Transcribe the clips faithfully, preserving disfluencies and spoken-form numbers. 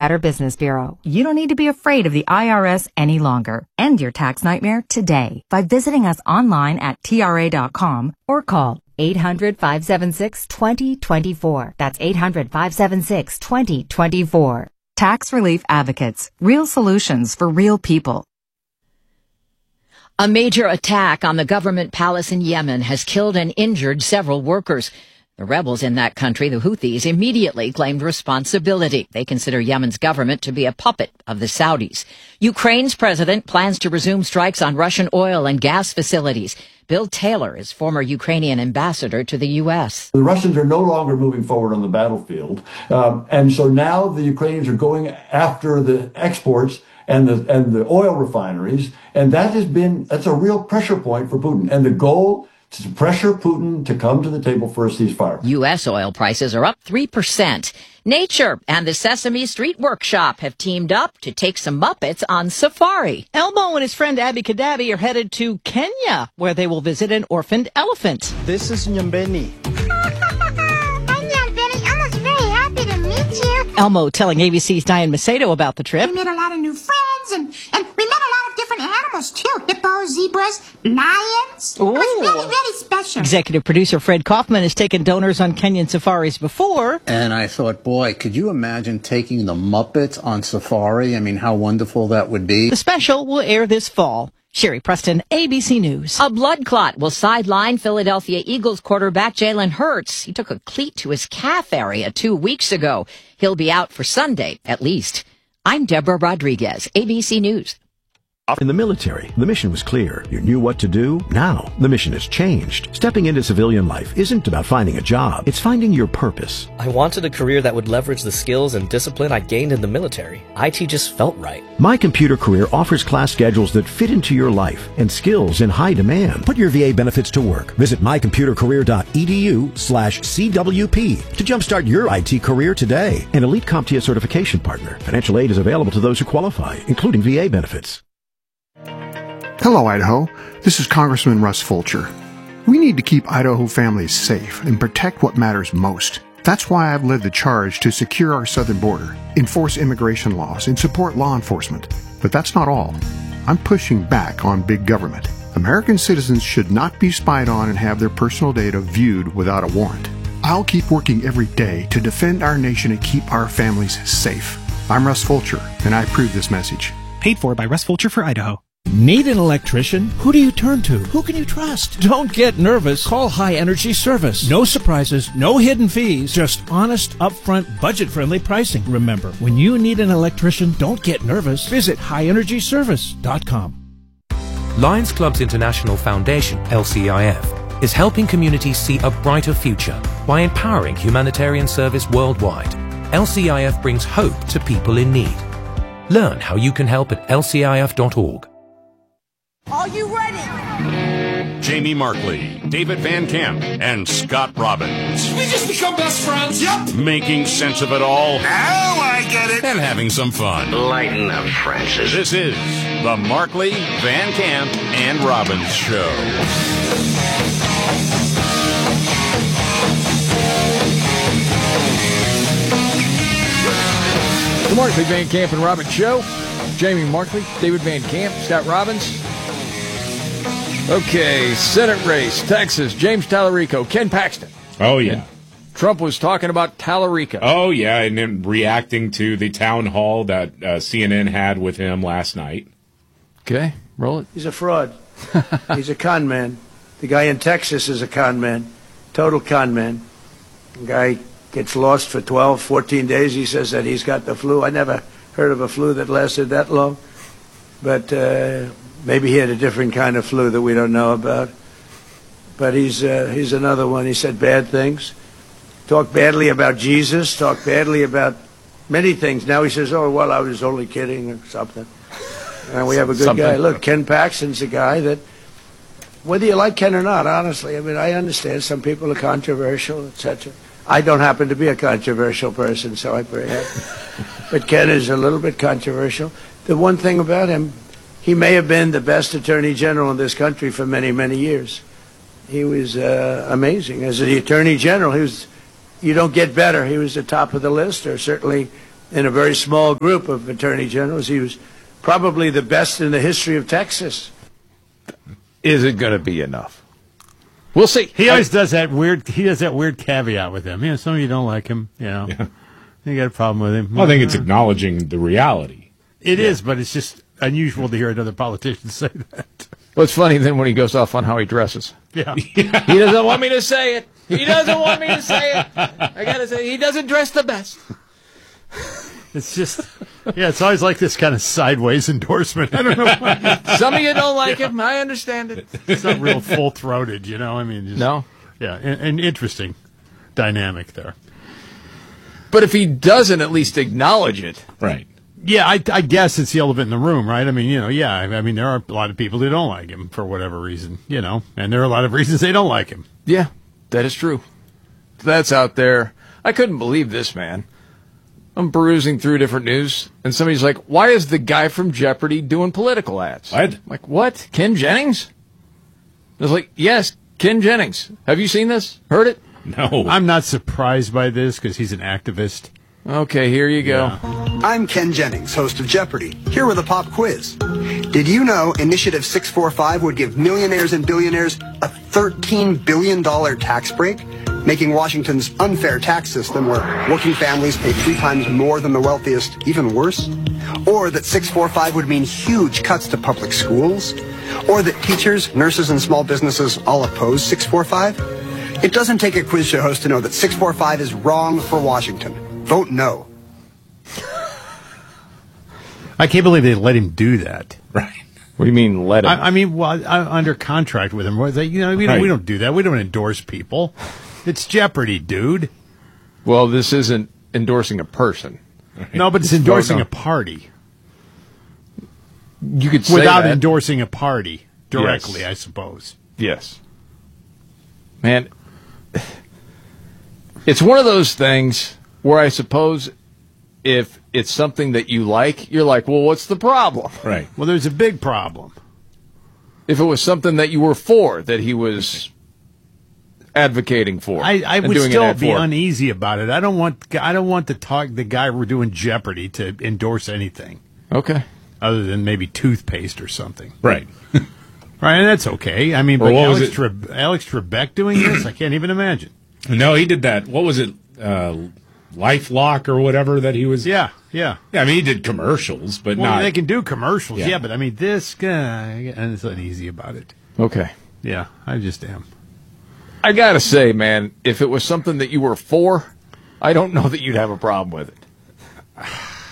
Better Business Bureau. You don't need to be afraid of the I R S any longer. End your tax nightmare today by visiting us online at T R A dot com or call eight hundred, five seven six, two zero two four. That's eight hundred, five seven six, two zero two four. Tax Relief Advocates. Real solutions for real people. A major attack on the government palace in Yemen has killed and injured several workers. The rebels in that country, the Houthis, immediately claimed responsibility. They consider Yemen's government to be a puppet of the Saudis. Ukraine's president plans to resume strikes on Russian oil and gas facilities. Bill Taylor is former Ukrainian ambassador to the U S. The Russians are no longer moving forward on the battlefield. Um, and so now the Ukrainians are going after the exports and the and the oil refineries. And that has been, that's a real pressure point for Putin. And the goal is to pressure Putin to come to the table for a ceasefire. U S oil prices are up three percent. Nature and the Sesame Street Workshop have teamed up to take some Muppets on safari. Elmo and his friend Abby Kadabi are headed to Kenya, where they will visit an orphaned elephant. This is Nyambeni. Hi, Nyambeni. Elmo's very happy to meet you. Elmo telling A B C's Diane Macedo about the trip. We made a lot of new friends, and, and we met a lot of different animals, too. Hippos, zebras, lions. Ooh. It was really, really special. Executive producer Fred Kaufman has taken donors on Kenyan safaris before. And I thought, boy, could you imagine taking the Muppets on safari? I mean, how wonderful that would be. The special will air this fall. Sherry Preston, A B C News. A blood clot will sideline Philadelphia Eagles quarterback Jalen Hurts. He took a cleat to his calf area two weeks ago. He'll be out for Sunday, at least. I'm Deborah Rodriguez, A B C News. In the military, the mission was clear. You knew what to do. Now, the mission has changed. Stepping into civilian life isn't about finding a job. It's finding your purpose. I wanted a career that would leverage the skills and discipline I gained in the military. I T just felt right. My Computer Career offers class schedules that fit into your life and skills in high demand. Put your V A benefits to work. Visit my computer career dot e d u slash C W P to jumpstart your I T career today. An Elite CompTIA certification partner. Financial aid is available to those who qualify, including V A benefits. Hello, Idaho. This is Congressman Russ Fulcher. We need to keep Idaho families safe and protect what matters most. That's why I've led the charge to secure our southern border, enforce immigration laws, and support law enforcement. But that's not all. I'm pushing back on big government. American citizens should not be spied on and have their personal data viewed without a warrant. I'll keep working every day to defend our nation and keep our families safe. I'm Russ Fulcher, and I approve this message. Paid for by Russ Fulcher for Idaho. Need an electrician? Who do you turn to? Who can you trust? Don't get nervous. Call High Energy Service. No surprises, no hidden fees, just honest, upfront, budget-friendly pricing. Remember, when you need an electrician, don't get nervous. Visit high energy service dot com. Lions Clubs International Foundation, L C I F, is helping communities see a brighter future by empowering humanitarian service worldwide. L C I F brings hope to people in need. Learn how you can help at L C I F dot org. Are you ready? Jamie Markley, David Van Camp, and Scott Robbins. We just become best friends. Yep. Making sense of it all. Now I get it. And having some fun. Lighten up, Francis. This is the Markley, Van Camp, and Robbins Show. The Markley, Van Camp, and Robbins Show. Jamie Markley, David Van Camp, Scott Robbins. Okay, Senate race, Texas, James Tallarico, Ken Paxton. Oh, yeah. Trump was talking about Tallarico. Oh, yeah, and then reacting to the town hall that uh, C N N had with him last night. Okay, roll it. He's a fraud. He's a con man. The guy in Texas is a con man, total con man. The guy gets lost for twelve, fourteen days. He says that he's got the flu. I never heard of a flu that lasted that long. But uh, maybe he had a different kind of flu that we don't know about. But he's uh, he's another one. He said bad things. Talked badly about Jesus. Talked badly about many things. Now he says, oh, well, I was only kidding or something. And we have a good something. guy. Look, Ken Paxton's a guy that, whether you like Ken or not, honestly, I mean, I understand some people are controversial, et cetera. I don't happen to be a controversial person, so I'm very happy. But Ken is a little bit controversial. The one thing about him, he may have been the best attorney general in this country for many, many years. He was uh, amazing. As the attorney general, he was, you don't get better. He was the top of the list, or certainly in a very small group of attorney generals. He was probably the best in the history of Texas. Is it going to be enough? We'll see. He always I, does that weird. He does that weird caveat with him. You know, some of you don't like him. You know, yeah. You got a problem with him. Well, I think it's acknowledging the reality. It yeah. is, but it's just unusual to hear another politician say that. Well, it's funny then when he goes off on how he dresses. Yeah, he doesn't want me to say it. He doesn't want me to say it. I gotta say, he doesn't dress the best. It's just, yeah, it's always like this kind of sideways endorsement. I don't know why. Some of you don't like yeah. him. I understand it. It's not real full-throated, you know? I mean, just, no. Yeah, an, an interesting dynamic there. But if he doesn't at least acknowledge it. Right. Yeah, I, I guess it's the elephant in the room, right? I mean, you know, yeah, I mean, there are a lot of people who don't like him for whatever reason, you know, and there are a lot of reasons they don't like him. Yeah, that is true. That's out there. I couldn't believe this, man. I'm perusing through different news, and somebody's like, why is the guy from Jeopardy doing political ads? What? I'm like, what? Ken Jennings? I was like, yes, Ken Jennings. Have you seen this? Heard it? No. I'm not surprised by this because he's an activist. Okay, here you go. Yeah. I'm Ken Jennings, host of Jeopardy, here with a pop quiz. Did you know Initiative six forty-five would give millionaires and billionaires a thirteen billion dollars tax break, making Washington's unfair tax system where working families pay three times more than the wealthiest even worse? Or that six forty-five would mean huge cuts to public schools? Or that teachers, nurses, and small businesses all oppose six forty-five? It doesn't take a quiz show host to know that six forty-five is wrong for Washington. Vote no. I can't believe they let him do that. Right. What do you mean let him? I, I mean, well, I'm under contract with him. They, you know, we don't, right. we don't do that. We don't endorse people. It's Jeopardy, dude. Well, this isn't endorsing a person. Right. No, but it's endorsing a party. You could say without that. endorsing a party directly, yes. I suppose. Yes. Man, it's one of those things where I suppose if it's something that you like, you're like, well, what's the problem? Right. Well, there's a big problem. If it was something that you were for, that he was advocating for, I, I would doing still be for. uneasy about it. I don't want. I don't want to talk the guy we're doing Jeopardy to endorse anything. Okay. Other than maybe toothpaste or something. Right. Right, and that's okay. I mean, but what was Alex, it? Tre- Alex Trebek doing this, I can't even imagine. No, he did that. What was it? Uh, LifeLock or whatever that he was. Yeah, yeah. Yeah, I mean, he did commercials, but well, not. They can do commercials, yeah. yeah, but I mean, this guy, and it's uneasy about it. Okay. Yeah, I just am. I gotta say, man, if it was something that you were for, I don't know that you'd have a problem with it.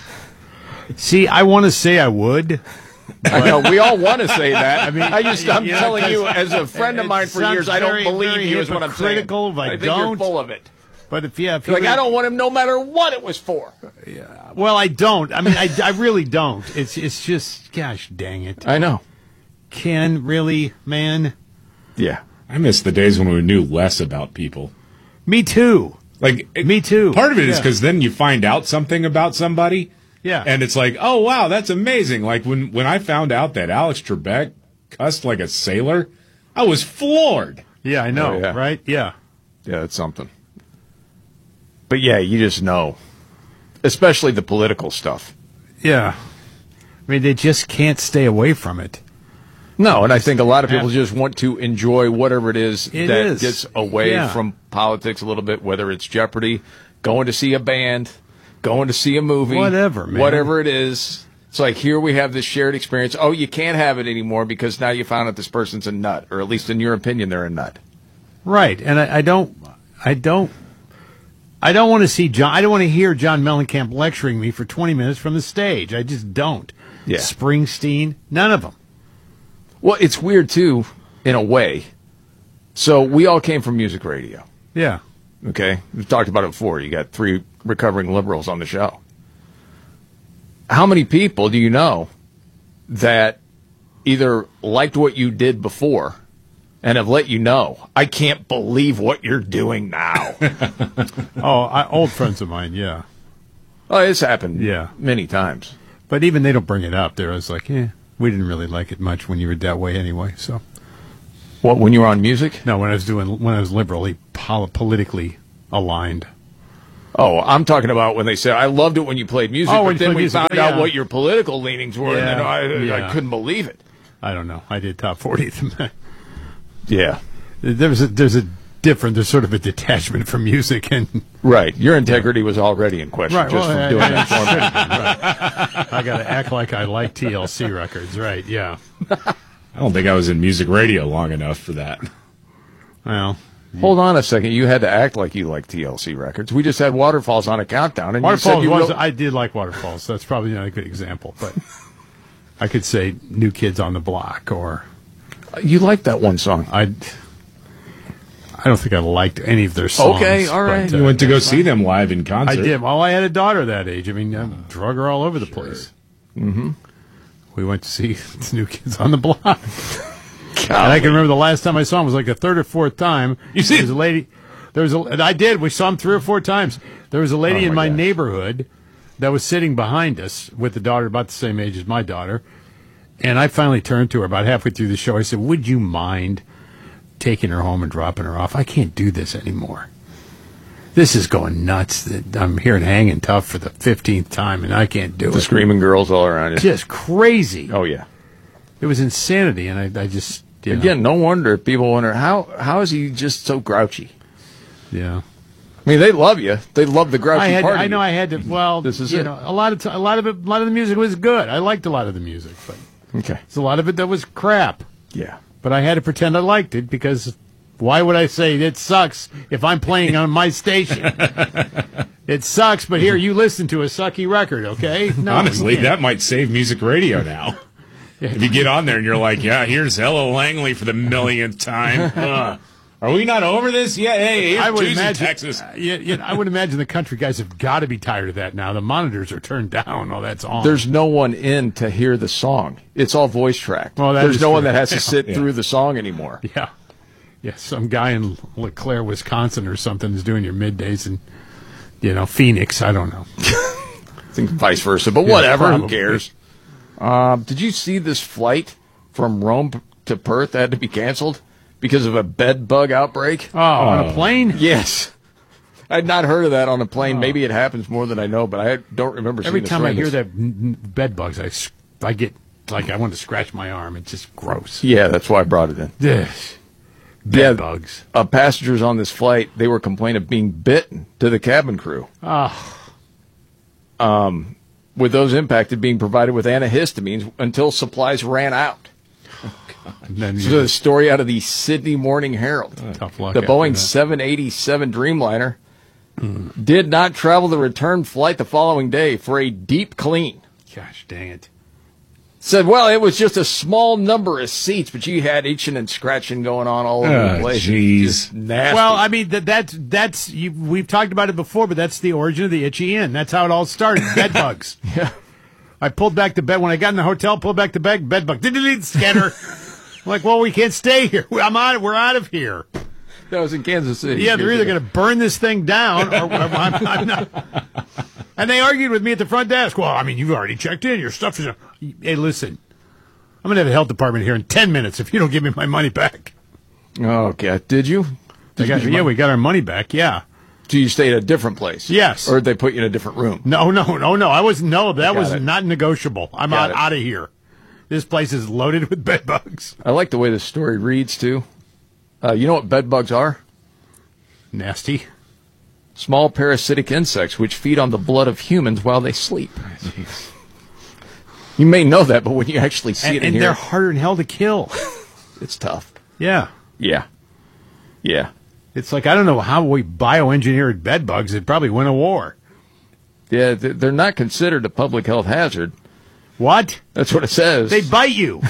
See, I want to say I would. I know we all want to say that. I mean, I just I'm you know, telling you, as a friend of mine for years, I don't very, believe very you. Is what I'm saying. If I, I think don't, you're full of it. But if yeah, if like were, I don't want him, no matter what it was for. Yeah. Well, I don't. I mean, I, I really don't. It's it's just, gosh, dang it. I know. Ken, really, man. Yeah. I miss the days when we knew less about people. Me too. Like it, me too. Part of it yeah. is because then you find out something about somebody. Yeah. And it's like, oh, wow, that's amazing. Like, when, when I found out that Alex Trebek cussed like a sailor, I was floored. Yeah, I know, oh, yeah. right? Yeah. Yeah, it's something. But, yeah, you just know. Especially the political stuff. Yeah. I mean, they just can't stay away from it. No, and I think a lot of people just want to enjoy whatever it is it that is. gets away yeah. from politics a little bit, whether it's Jeopardy, going to see a band, going to see a movie, whatever, man. Whatever it is. It's like, here we have this shared experience. Oh, you can't have it anymore because now you found out this person's a nut, or at least in your opinion, they're a nut. Right, and I, I don't, I don't, I don't want to see John. I don't want to hear John Mellencamp lecturing me for twenty minutes from the stage. I just don't. Yeah. Springsteen, none of them. Well, it's weird too, in a way. So we all came from music radio. Yeah. Okay, we've talked about it before. You got three recovering liberals on the show. How many people do you know that either liked what you did before and have let you know, I can't believe what you're doing now? oh, I, old friends of mine, yeah. Oh, it's happened yeah. many times. But even they don't bring it up. They're always like, yeah, we didn't really like it much when you were that way anyway, so... What, when you were on music? No, when I was doing when I was liberally pol- politically aligned. Oh, I'm talking about when they said, I loved it when you played music, Oh, but when you then played we music, found yeah. out what your political leanings were, Yeah, and then I, yeah. I couldn't believe it. I don't know. I did top forty. Yeah. There's a, there's a different, there's sort of a detachment from music. and Right. Your integrity was already in question Right, just well, from I- doing I- that for me. Right. I got to act like I like T L C records, right? Yeah. I don't think I was in music radio long enough for that. Well, Hold on a second. You had to act like you like T L C records. We just had Waterfalls on a countdown, and Waterfalls you said you was, wrote- I did like Waterfalls. That's probably not a good example, but I could say New Kids on the Block, or you liked that one song. I I don't think I liked any of their songs. Okay, all right. but, You went to go see them live in concert. I did. Well, I had a daughter that age. I mean, I drug her all over the place. Mm-hmm. We went to see the New Kids on the Block. And I can remember the last time I saw him was like the third or fourth time. You see, there was a lady. There was a. And I did. We saw him three or four times. There was a lady Oh, in my my gosh. neighborhood that was sitting behind us with a daughter about the same age as my daughter. And I finally turned to her about halfway through the show. I said, "Would you mind taking her home and dropping her off? I can't do this anymore. This is going nuts. That I'm hearing Hanging Tough for the fifteenth time, and I can't do The it. screaming girls all around you. Just crazy. Oh, yeah. It was insanity, and I, I just you know, Again, no wonder people wonder, how how is he just so grouchy? yeah." I mean, they love you. They love the grouchy I had, part of I know you. I had to. Well, This is you it. know, a lot of t- a lot of it, a lot of the music was good. I liked a lot of the music, but Okay. there's a lot of it that was crap. Yeah. But I had to pretend I liked it because why would I say it sucks if I'm playing on my station? It sucks, but here you listen to a sucky record, okay? No, Honestly, you can't. that might save music radio now. If you get on there and you're like, yeah, here's Hello Langley for the millionth time. Uh, are we not over this? Yeah, hey, here's I would Tuesday, imagine. Texas. uh, you- you know, I would imagine the country guys have got to be tired of that now. The monitors are turned down. Oh, that's on. There's no one in to hear the song. It's all voice tracked. Well, that There's is no one true. that has to sit Yeah. through the song anymore. Yeah. Yeah, some guy in LeClaire, Wisconsin or something is doing your middays in, you know, Phoenix. I don't know. I think vice versa, but Yeah, whatever. Who probably. cares? Um, did you see this flight from Rome to Perth that had to be canceled because of a bed bug outbreak? Oh, on a plane? Yes. I'd not heard of that on a plane. Maybe it happens more than I know, but I don't remember Every seeing a time I story hear of this. that n- n- bed bugs, I, s- I get like I want to scratch my arm. It's just gross. Yeah, that's why I brought it in. Yes. Bed Yeah, bugs. Uh, passengers on this flight, they were complaining of being bitten to the cabin crew. Oh, Um, with those impacted being provided with antihistamines until supplies ran out. and then This you is a story out of the Sydney Morning Herald. tough luck. The after Boeing that. seven eighty-seven Dreamliner did not travel the return flight the following day for a deep clean. Gosh dang it. Said, well, it was just a small number of seats, but you had itching and scratching going on all over Oh, the place. jeez. Just nasty. Well, I mean that that's that's you, we've talked about it before, but that's the origin of the itchy inn. That's how it all started. Bed bugs. Yeah. I pulled back the bed when I got in the hotel. Pulled back the bed. Bed bug. Did scatter. I'm like, well, we can't stay here. I'm out. We're out of here. That was in Kansas City. Yeah, they're either going to burn this thing down, or I'm, I'm not. And they argued with me at the front desk. Well, I mean, you've already checked in. Your stuff is. Hey, listen, I'm going to have a health department here in ten minutes if you don't give me my money back. Okay. Did you? They Did got, you yeah, we got our money back. Yeah. So you stayed at a different place? Yes. Or did they put you in a different room? No, no, no, no. I was no. That Got was it. not negotiable. I'm Got out it. out of here. This place is loaded with bed bugs. I like the way the story reads, too. Uh, you know what bed bugs are? Nasty. Small parasitic insects which feed on the blood of humans while they sleep. You may know that, but when you actually see And, it in and here, they're harder than hell to kill. it's tough. Yeah. Yeah. Yeah. It's like, I don't know how we bioengineered bed bugs. It'd probably win a war. Yeah, th- they're not considered a public health hazard. What? That's what it says. They bite you.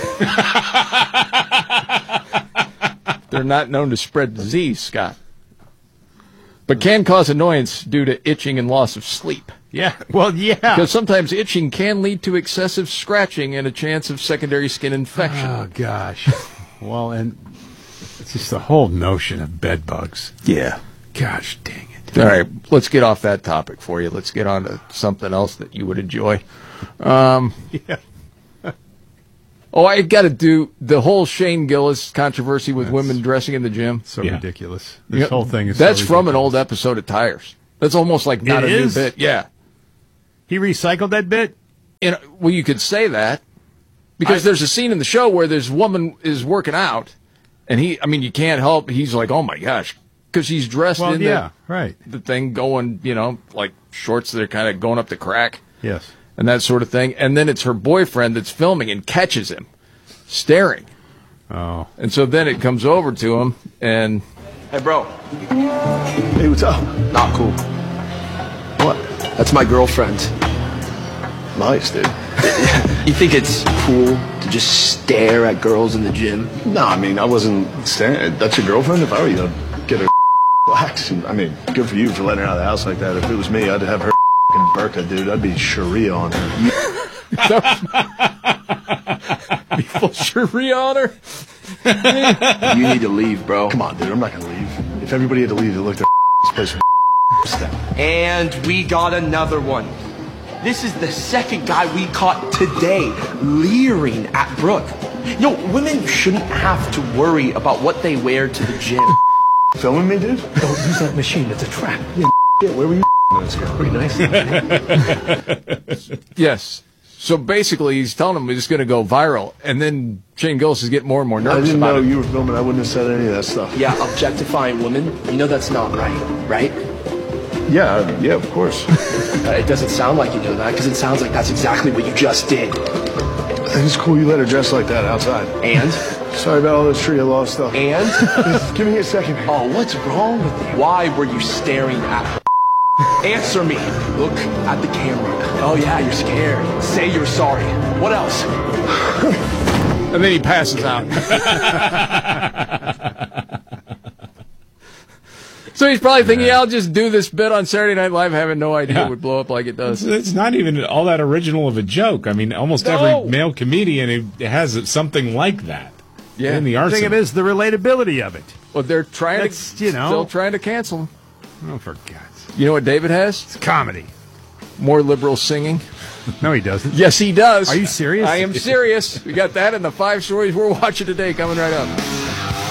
They're not known to spread disease, Scott. But can cause annoyance due to itching and loss of sleep. Yeah. Well, yeah. Because sometimes itching can lead to excessive scratching and a chance of secondary skin infection. Oh, gosh. Well, and it's just the whole notion of bed bugs. Yeah. Gosh dang it. All right, let's get off that topic for you. Let's get on to something else that you would enjoy. Um, Yeah. oh, I got to do the whole Shane Gillis controversy with women dressing in the gym. So Yeah. ridiculous. This Yeah, whole thing is That's so from an ridiculous. old episode of Tires. That's almost like not It a is? new bit. Yeah. He recycled that bit? You know, well, you could say that. Because I, there's a scene in the show where this woman is working out, and he, I mean, you can't help, he's like, oh my gosh, because he's dressed well, in yeah, the, right. the thing going, you know, like shorts that are kind of going up the crack. Yes. And that sort of thing. And then it's her boyfriend that's filming and catches him staring. Oh. And so then it comes over to him, and... Hey, bro. Hey, what's up? Not cool. What? That's my girlfriend. Nice, dude. You think it's cool to just stare at girls in the gym? No, I mean, I wasn't staring. That's your girlfriend? If I were you, I'd get her relaxed. I mean, good for you for letting her out of the house like that. If it was me, I'd have her burqa, dude. I'd be Sharia on her. Be full Sharia on her? You need to leave, bro. Come on, dude. I'm not going to leave. If everybody had to leave, they looked at this place. And we got another one. This is the second guy we caught today leering at Brooke. Yo, women shouldn't have to worry about what they wear to the gym. Filming me, dude? Don't use that machine. It's a trap. Yeah, where were you? Pretty nice. Yes. So basically, he's telling him it's going to go viral, and then Shane Gillis is getting more and more nervous I didn't about know it. you were filming. I wouldn't have said any of that stuff. Yeah, objectifying women. You know that's not right, right? Yeah, yeah, of course. Uh, it doesn't sound like you know that, because it sounds like that's exactly what you just did. I think it's cool you let her dress like that outside. And? Sorry about all this Sharia law stuff. And? Give me a second. Oh, what's wrong with you? Why were you staring at her? Answer me. Look at the camera. Oh, yeah, you're scared. Say you're sorry. What else? And then he passes out. So he's probably thinking, yeah, I'll just do this bit on Saturday Night Live, having no idea Yeah. it would blow up like it does. It's, it's not even all that original of a joke. I mean, almost No. every male comedian it has something like that. Yeah. In the The arsenal. thing of it is the relatability of it. Well, they're trying That's, to, you know. still trying to cancel him. Oh, for God's sake. You know what David has? It's comedy. More liberal singing. No, he doesn't. Yes, he does. Are you serious? I am serious. We got that in the five stories we're watching today coming right up.